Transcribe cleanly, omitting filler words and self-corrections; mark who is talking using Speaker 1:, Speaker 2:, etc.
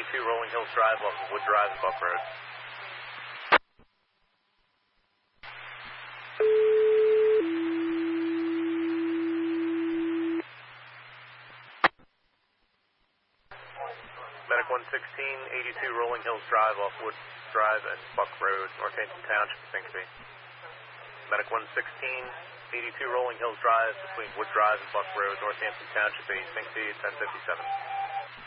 Speaker 1: Rolling Hills Drive off of Wood Drive and Buck Road. Medic 116, 82 Rolling Hills Drive off Wood Drive and Buck Road, Northampton Township, Finksby. Medic 116, 82 Rolling Hills Drive between Wood Drive and Buck Road, Northampton Township, Finksby, 1057.